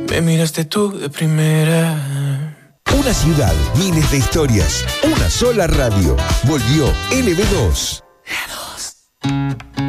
Me miraste tú de primera. Una ciudad, miles de historias, una sola radio. Volvió LB2.